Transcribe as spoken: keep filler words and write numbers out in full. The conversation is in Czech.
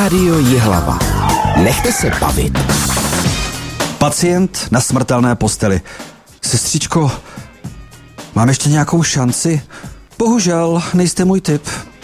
Rádio Jihlava. Nechte se bavit. Pacient na smrtelné posteli. Sestřičko, mám ještě nějakou šanci? Bohužel, nejste můj typ.